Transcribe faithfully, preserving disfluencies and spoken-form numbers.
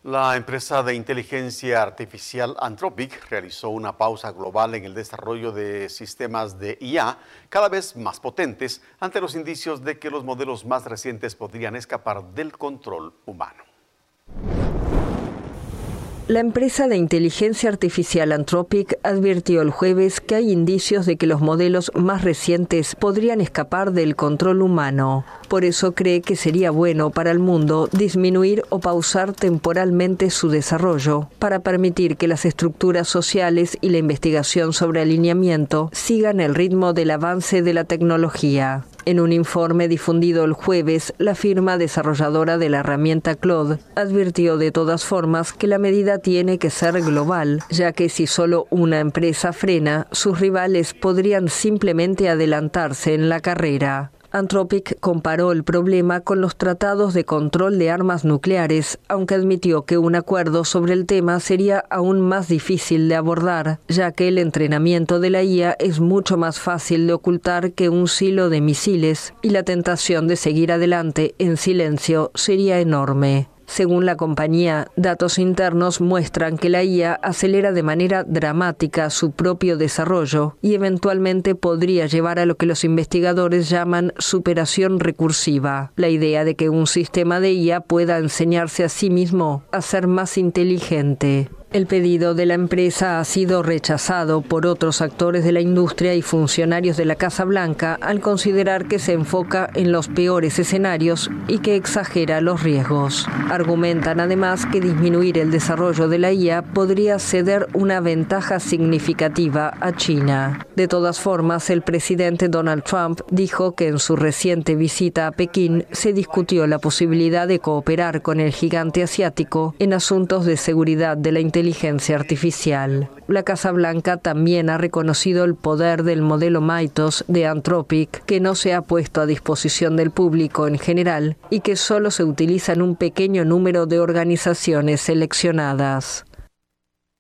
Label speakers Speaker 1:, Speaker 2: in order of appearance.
Speaker 1: La empresa de inteligencia artificial Anthropic realizó una pausa global en el desarrollo de sistemas de I A cada vez más potentes ante los indicios de que los modelos más recientes podrían escapar del control humano.
Speaker 2: La empresa de inteligencia artificial Anthropic advirtió el jueves que hay indicios de que los modelos más recientes podrían escapar del control humano. Por eso cree que sería bueno para el mundo disminuir o pausar temporalmente su desarrollo, para permitir que las estructuras sociales y la investigación sobre alineamiento sigan el ritmo del avance de la tecnología. En un informe difundido el jueves, la firma desarrolladora de la herramienta Claude advirtió de todas formas que la medida tiene que ser global, ya que si solo una empresa frena, sus rivales podrían simplemente adelantarse en la carrera. Anthropic comparó el problema con los tratados de control de armas nucleares, aunque admitió que un acuerdo sobre el tema sería aún más difícil de abordar, ya que el entrenamiento de la I A es mucho más fácil de ocultar que un silo de misiles, y la tentación de seguir adelante en silencio sería enorme. Según la compañía, datos internos muestran que la I A acelera de manera dramática su propio desarrollo y eventualmente podría llevar a lo que los investigadores llaman superación recursiva, la idea de que un sistema de I A pueda enseñarse a sí mismo a ser más inteligente. El pedido de la empresa ha sido rechazado por otros actores de la industria y funcionarios de la Casa Blanca al considerar que se enfoca en los peores escenarios y que exagera los riesgos. Argumentan además que disminuir el desarrollo de la I A podría ceder una ventaja significativa a China. De todas formas, el presidente Donald Trump dijo que en su reciente visita a Pekín se discutió la posibilidad de cooperar con el gigante asiático en asuntos de seguridad de la inteligencia inteligencia artificial. La Casa Blanca también ha reconocido el poder del modelo Mythos de Anthropic, que no se ha puesto a disposición del público en general y que solo se utiliza en un pequeño número de organizaciones seleccionadas.